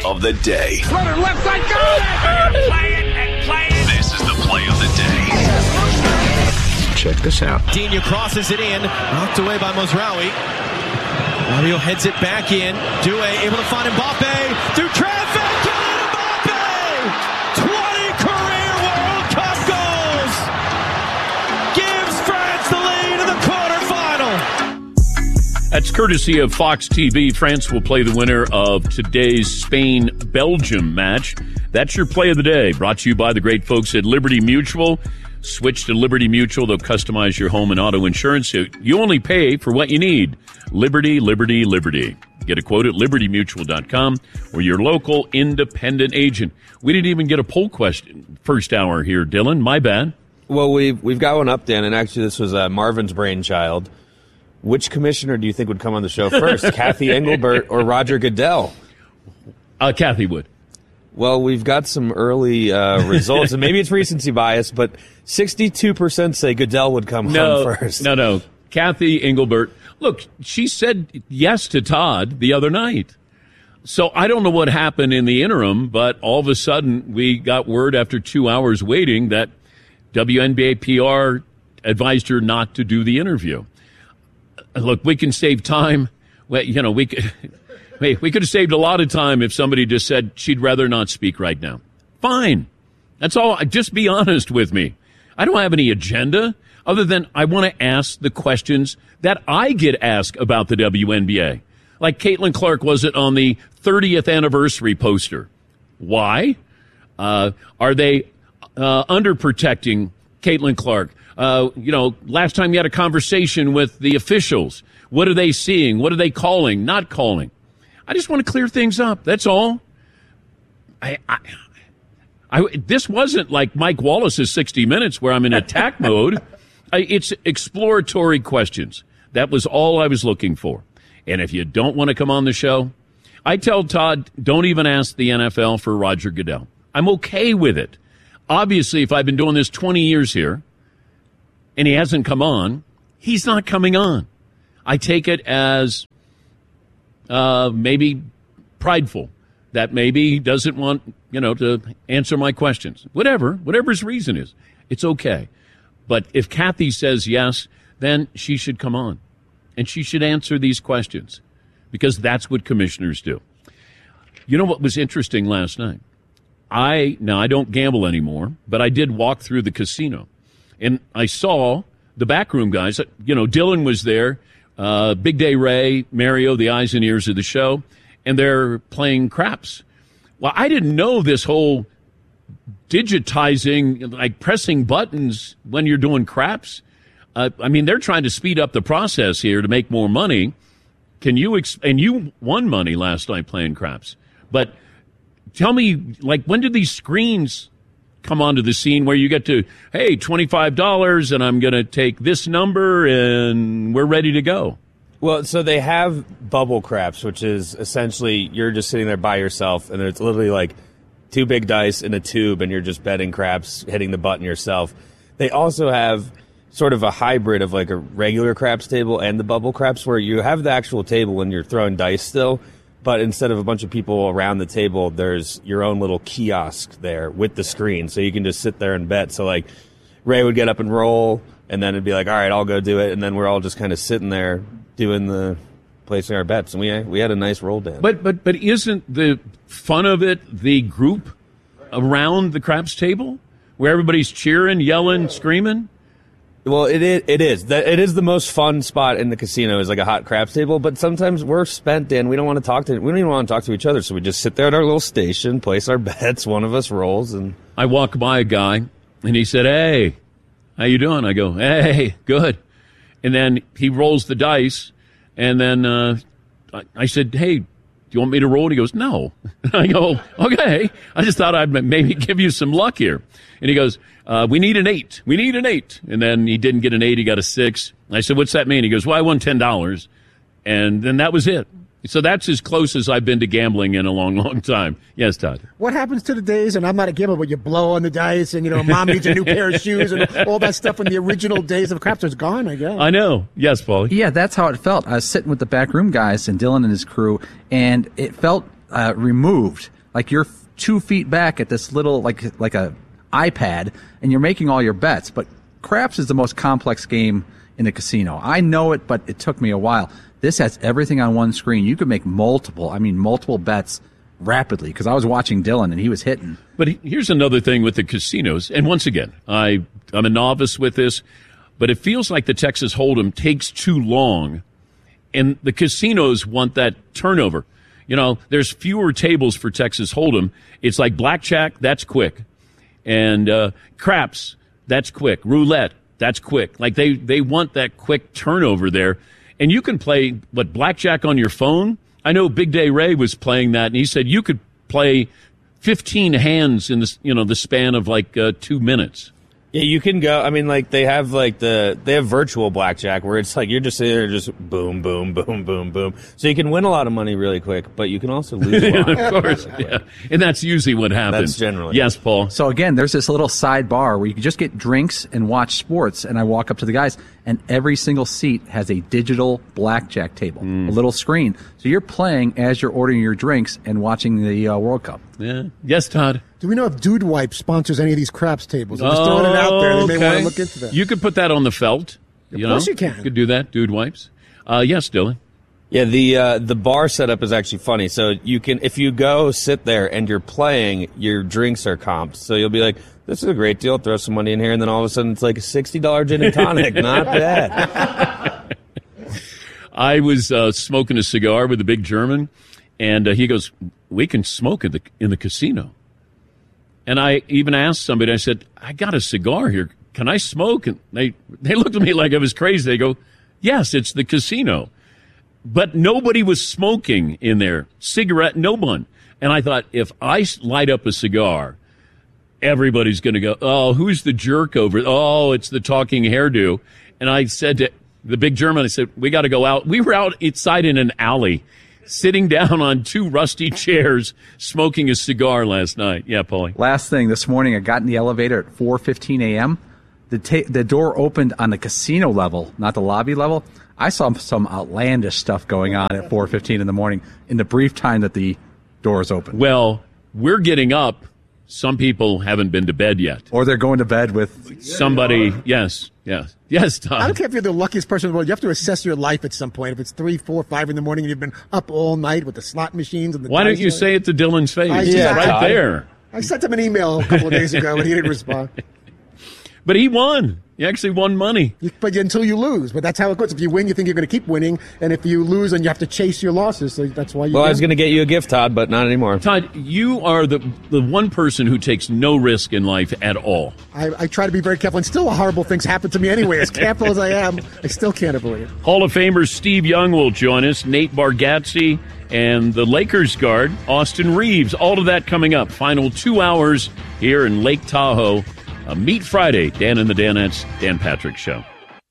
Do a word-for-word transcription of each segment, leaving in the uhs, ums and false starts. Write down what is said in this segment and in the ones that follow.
of the day. Runner left side, got it! Play it and play it. This is the play of the day. Check this out. Dina crosses it in, knocked away by Mozraoui. Mario heads it back in. Due able to find Mbappe through traffic. Kylian Mbappe! twenty career World Cup goals! Gives France the lead in the quarterfinal. That's courtesy of Fox T V. France will play the winner of today's Spain-Belgium match. That's your play of the day, brought to you by the great folks at Liberty Mutual. Switch to Liberty Mutual. They'll customize your home and auto insurance. You only pay for what you need. Liberty, Liberty, Liberty. Get a quote at liberty mutual dot com or your local independent agent. We didn't even get a poll question first hour here, Dylan. My bad. Well, we've, we've got one up, Dan, and actually this was uh, Marvin's brainchild. Which commissioner do you think would come on the show first, Kathy Engelbert or Roger Goodell? Uh, Kathy would. Well, we've got some early uh, results, and maybe it's recency bias, but sixty-two percent say Goodell would come no, on first. No, no. Kathy Engelbert. Look, she said yes to Todd the other night. So I don't know what happened in the interim, but all of a sudden we got word after two hours waiting that W N B A P R advised her not to do the interview. Look, we can save time. Well, you know, we could... Wait, we could have saved a lot of time if somebody just said she'd rather not speak right now. Fine. That's all. Just be honest with me. I don't have any agenda other than I want to ask the questions that I get asked about the W N B A. Like Caitlin Clark wasn't on the thirtieth anniversary poster. Why? Uh, are they uh, underprotecting Caitlin Clark? Uh, you know, last time you had a conversation with the officials, what are they seeing? What are they calling? Not calling? I just want to clear things up. That's all. I, I, I, this wasn't like Mike Wallace's sixty minutes where I'm in attack mode. I, it's exploratory questions. That was all I was looking for. And if you don't want to come on the show, I tell Todd, don't even ask the N F L for Roger Goodell. I'm okay with it. Obviously, if I've been doing this twenty years here and he hasn't come on, he's not coming on. I take it as... Uh, maybe prideful, that maybe he doesn't want, you know, to answer my questions. Whatever, whatever his reason is, it's okay. But if Kathy says yes, then she should come on and she should answer these questions because that's what commissioners do. You know what was interesting last night? I, now I don't gamble anymore, but I did walk through the casino and I saw the backroom guys. You know, Dylan was there. Uh, Big Day Ray, Mario, the eyes and ears of the show, and they're playing craps. Well, I didn't know this whole digitizing, like pressing buttons when you're doing craps. Uh, I mean, they're trying to speed up the process here to make more money. Can you, ex- and you won money last night playing craps. But tell me, like, when did these screens come onto the scene where you get to, hey, twenty-five dollars and I'm going to take this number and we're ready to go? Well, so they have bubble craps, which is essentially you're just sitting there by yourself and it's literally like two big dice in a tube and you're just betting craps, hitting the button yourself. They also have sort of a hybrid of like a regular craps table and the bubble craps where you have the actual table and you're throwing dice still. But instead of a bunch of people around the table, there's your own little kiosk there with the screen. So you can just sit there and bet. So, like, Ray would get up and roll, and then it'd be like, all right, I'll go do it. And then we're all just kind of sitting there doing the placing our bets. And we we had a nice roll down. But, but, but isn't the fun of it the group around the craps table where everybody's cheering, yelling, screaming? Well, it is. It is. It is the most fun spot in the casino is like a hot craps table. But sometimes we're spent, Dan. We don't want to talk to. We don't even want to talk to each other. So we just sit there at our little station, place our bets. One of us rolls, and I walk by a guy, and he said, "Hey, how you doing?" I go, "Hey, good." And then he rolls the dice, and then uh, I, I said, "Hey, do you want me to roll?" And he goes, "No." I go, "Okay." I just thought I'd maybe give you some luck here. And he goes, uh, we need an eight. We need an eight. And then he didn't get an eight. He got a six. I said, what's that mean? He goes, well, I won ten dollars. And then that was it. So that's as close as I've been to gambling in a long, long time. Yes, Todd. What happens to the days, and I'm not a gambler, but you blow on the dice and, you know, mom needs a new pair of shoes and all that stuff in the original days of craps is gone, I guess. I know. Yes, Paul. Yeah, that's how it felt. I was sitting with the backroom guys and Dylan and his crew, and it felt uh, removed. like you're two feet back at this little, like like a iPad, and you're making all your bets. But craps is the most complex game in the casino. I know it, but it took me a while. This has everything on one screen. You could make multiple, I mean, multiple bets rapidly, because I was watching Dylan and he was hitting. But here's another thing with the casinos, and once again, I, I'm a novice with this, but it feels like the Texas Hold'em takes too long, and the casinos want that turnover. You know, there's fewer tables for Texas Hold'em. It's like blackjack, that's quick. And uh, craps, that's quick. Roulette, that's quick. Like they, they want that quick turnover there. And you can play, what, blackjack on your phone? I know Big Day Ray was playing that, and he said you could play fifteen hands in the, you know, the span of like uh, two minutes. Yeah, you can go. I mean, like they have like the they have virtual blackjack where it's like you're just sitting there, just boom, boom, boom, boom, boom. So you can win a lot of money really quick, but you can also lose a lot. Of course, yeah. And that's usually what happens. That's generally. Yes, Paul. So again, there's this little side bar where you can just get drinks and watch sports. And I walk up to the guys, and every single seat has a digital blackjack table, mm. a little screen. So you're playing as you're ordering your drinks and watching the uh, World Cup. Yeah. Yes, Todd. Do we know if Dude Wipe sponsors any of these craps tables? I'm just throwing it out there. They may okay. want to look into that. You could put that on the felt. Of you course know? you can. You could do that, Dude Wipes. Uh, yes, Dylan. Yeah, the uh, the bar setup is actually funny. So you can, if you go sit there and you're playing, your drinks are comped. So you'll be like, this is a great deal. Throw some money in here, and then all of a sudden it's like a sixty dollars gin and tonic. Not bad. I was uh, smoking a cigar with a big German, and uh, he goes, "We can smoke in the in the casino." And I even asked somebody, I said, I got a cigar here. Can I smoke? And they, they looked at me like I was crazy. They go, yes, it's the casino. But nobody was smoking in there. Cigarette, no one. And I thought, if I light up a cigar, everybody's going to go, oh, who's the jerk over? Oh, it's the talking hairdo. And I said to the big German, I said, we got to go out. We were out inside in an alley, sitting down on two rusty chairs, smoking a cigar last night. Yeah, Paulie. Last thing, this morning I got in the elevator at four fifteen a.m. The, ta- the door opened on the casino level, not the lobby level. I saw some outlandish stuff going on at four fifteen in the morning in the brief time that the doors opened. Well, we're getting up. Some people haven't been to bed yet. Or they're going to bed with somebody. Yes, yes. Yes, Tom. I don't care if you're the luckiest person in the world. You have to assess your life at some point. If it's three, four, five in the morning and you've been up all night with the slot machines and the Why don't you say it to Dylan's face? I, It's yeah, right Todd. there. I sent him an email a couple of days ago and he didn't respond. But he won. He actually won money. You, but until you lose. But that's how it goes. If you win, you think you're going to keep winning. And if you lose, then you have to chase your losses. So that's why you Well, I gamble. was going to get you a gift, Todd, but not anymore. Todd, you are the the one person who takes no risk in life at all. I, I try to be very careful. And still horrible things happen to me anyway. As careful as I am, I still can't avoid it. Hall of Famer Steve Young will join us, Nate Bargatze, and the Lakers guard, Austin Reeves. All of that coming up. Final two hours here in Lake Tahoe. A Meat Friday, Dan and the Danettes, Dan Patrick Show.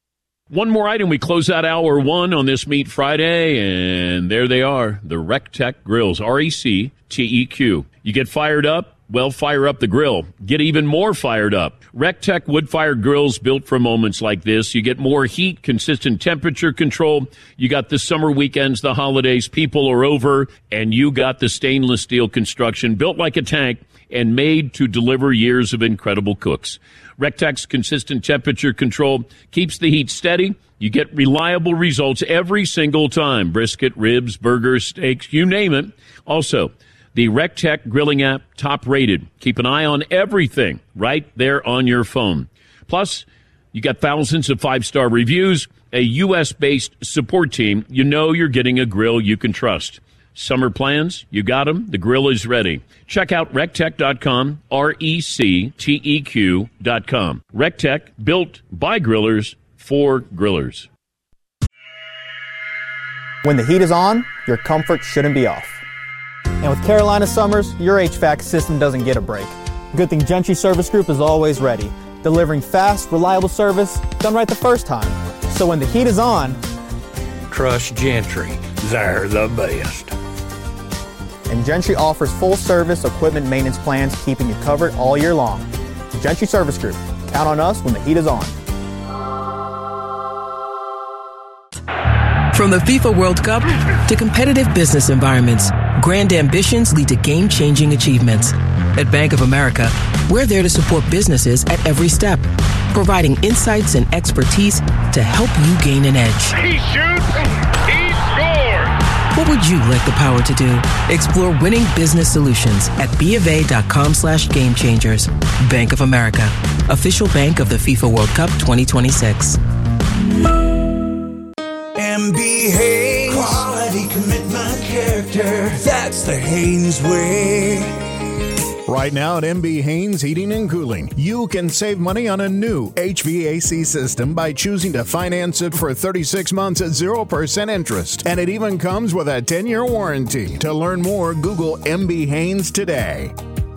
One more item. We close out hour one on this Meat Friday, and there they are, the RecTeq grills, R E C T E Q. You get fired up? Well, fire up the grill. Get even more fired up. RecTeq wood-fired grills built for moments like this. You get more heat, consistent temperature control. You got the summer weekends, the holidays, people are over, and you got the stainless steel construction built like a tank and made to deliver years of incredible cooks. RecTeq's consistent temperature control keeps the heat steady. You get reliable results every single time. Brisket, ribs, burgers, steaks, you name it. Also, the RecTeq grilling app, top rated. Keep an eye on everything right there on your phone. Plus, you got thousands of five-star reviews, a U S-based support team. You know you're getting a grill you can trust. Summer plans? You got them. The grill is ready. Check out recteq dot com, R E C T E Q dot com. RecTeq, built by grillers for grillers. When the heat is on, your comfort shouldn't be off. And with Carolina Summers, your H V A C system doesn't get a break. Good thing Gentry Service Group is always ready, delivering fast, reliable service done right the first time. So when the heat is on, trust Gentry. They're the best. And Gentry offers full-service equipment maintenance plans, keeping you covered all year long. Gentry Service Group. Count on us when the heat is on. From the FIFA World Cup to competitive business environments, grand ambitions lead to game-changing achievements. At Bank of America, we're there to support businesses at every step, providing insights and expertise to help you gain an edge. He shoots. He scores. What would you like the power to do? Explore winning business solutions at BofA.com slash game changers. Bank of America, official bank of the FIFA World Cup twenty twenty-six. M B Haynes. Quality, commitment, character. That's the Haynes way. Right now at M B Haynes Heating and Cooling, you can save money on a new H V A C system by choosing to finance it for thirty-six months at zero percent interest. And it even comes with a ten-year warranty. To learn more, Google M B Haynes today.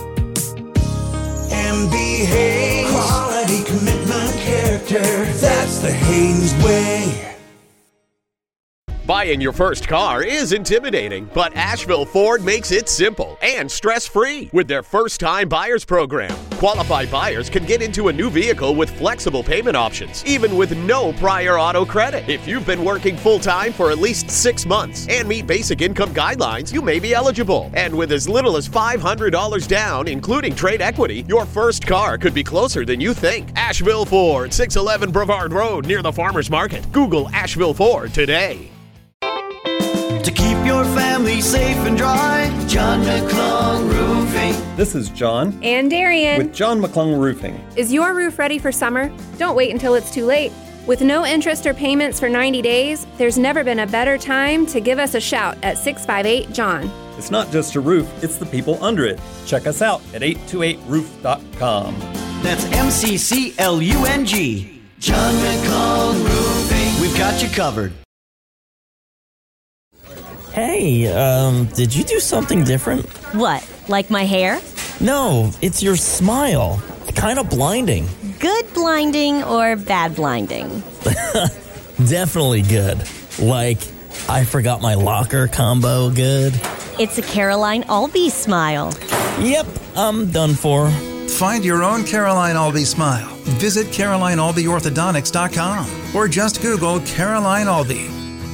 M B Haynes. Quality, commitment, character. That's the Haynes way. Buying your first car is intimidating, but Asheville Ford makes it simple and stress-free with their first-time buyers program. Qualified buyers can get into a new vehicle with flexible payment options, even with no prior auto credit. If you've been working full-time for at least six months and meet basic income guidelines, you may be eligible. And with as little as five hundred dollars down, including trade equity, your first car could be closer than you think. Asheville Ford, six eleven Brevard Road near the Farmers Market. Google Asheville Ford today. To keep your family safe and dry, John McClung Roofing. This is John. And Darian. With John McClung Roofing. Is your roof ready for summer? Don't wait until it's too late. With no interest or payments for ninety days, there's never been a better time to give us a shout at six five eight, John. It's not just a roof, it's the people under it. Check us out at eight two eight roof dot com. That's M C C L U N G. John McClung Roofing. We've got you covered. Hey, um, did you do something different? What, like my hair? No, it's your smile. Kind of blinding. Good blinding or bad blinding? Definitely good. Like, I forgot my locker combo good. It's a Caroline Albee smile. Yep, I'm done for. Find your own Caroline Albee smile. Visit Caroline Albee Orthodontics dot com or just Google Caroline Albee.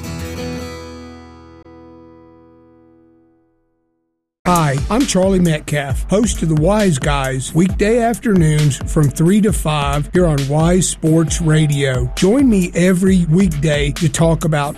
Hi, I'm Charlie Metcalf, host of the Wise Guys, weekday afternoons from three to five here on Wise Sports Radio. Join me every weekday to talk about